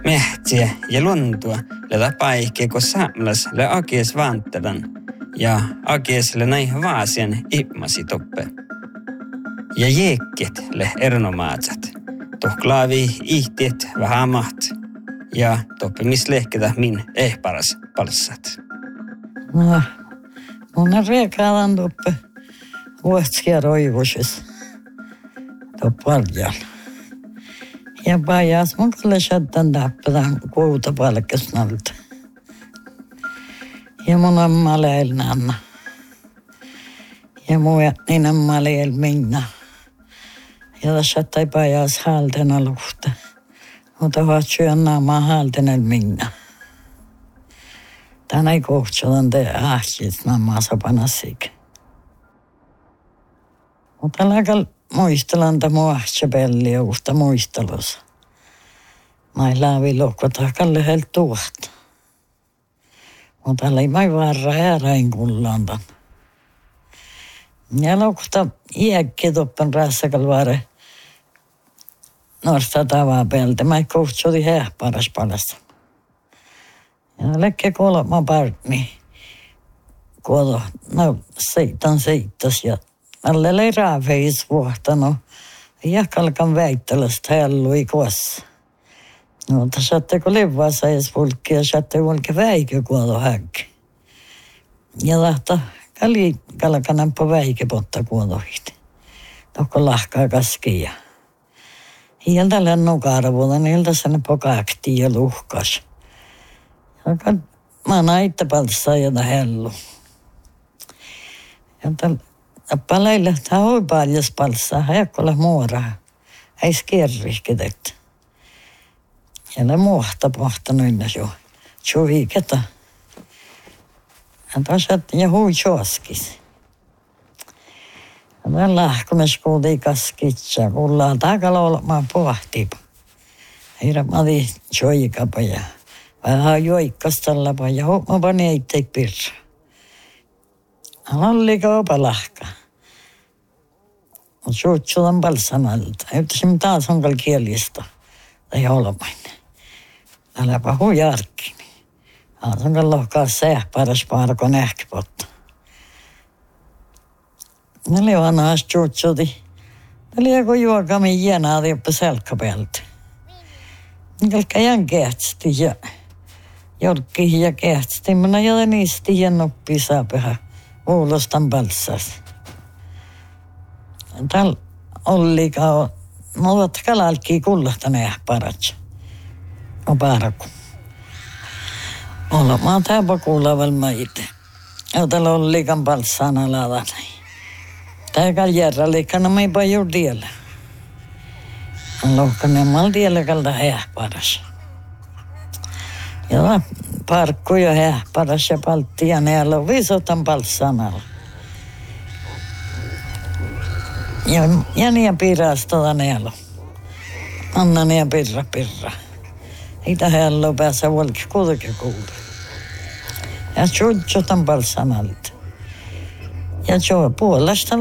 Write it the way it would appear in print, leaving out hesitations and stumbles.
Mehtiä ja luntua leda paikkeja, kun samlas le akies vantadan ja akies le näihin vaasien ipmasi toppe. Ja jeekket le ernomaatsat, tohklaavi ihtiet vähän maht ja toppimislehketä min paras palsat. No, mun on reekaadan toppe vuotskia roivusis topparjal. Ja pajas mun kyllä shaddan tappadan kuuta palkasnalta. Ja mun amma leil nanna. Ja mun niin amma leil minna. Ja tässä ei pajas haltena luhta. Mutta vaatsujan naama haltena minna. Tän ei kohtsadan te ahkis naama sapanasik. Mutta lakal muistelan ta muahtsapellia uhta muistelussa. Mä ei laavi lohkota kallehelta tuohta. Mutta ei mai varra ääräin kullantan. Ja lohkota iäkki toppan rassakal vaare norsta tavaa peltä. Mä ei kohtsoti paras palasta. Ja lekke kolma partni. Kuodo, no seittas ja alle ei raafeis vuohtano. Ja kalkan väittelystä hellui kuossa. No, mutta saatteko levaa sais vulkki ja saatte vulkki väikö kuodo häkki. Ja tahta kalkanampa väikö potta kuodohti. Tokko lahkaa kaskia. Hieltä lennu karvuuta, niiltä sen pokaakti ja luhkas. Mä naitte palsaa jota hellu. Ja paleille tämä oli paljon palsaa, hajakkola muoraa. Ei skierrihketet. Ja ne muohta noinna jo. Tjuviketa. Ja tasat ja hui tjoskis. Ja tämän lahkumes kuultiin kaskitsa, kuullaan takalla olemaan pohtipa. Heidän mati tjoikapa ja vähän joikkastallapa ja mä pani eitteik pirra. Hän oli kaupa lahka. Mutta suutsudan palsanalta. Yhtäisimme taas onkal kielistä. Tai olemainen. Äläpä hujarkkini. Taas onkal lohkaa paras paarko nähkipotta. Ne oli vanhaas suutsudi. Ne oli joku juokami jänaadi jopa selkkapäältä. Kelkä jän kehtsti ja jorkki ja kehtsti. Minä jätä niistä jännoppi saapeha. Uulostan palsas. Täällä oli kauan. Mutta kalalkii kullahtaneen paratsa. O paraku. Mä oon tääpä kuullaval mä ite. Ja täällä oli liikan palsaan aladan. Täällä järra liikana mä ei paljon tiellä. Lohkanen mä oon tiellä kalta paras. Ja parkku ja paras ja paltti ja neellä on viisotan palsaan alla. Ja niin piirastada neellä. Anna niin pirra. Itä heillä päässä volki kuitenkin kuulee. Ja tjutsutan palsaan alta. Ja puolesta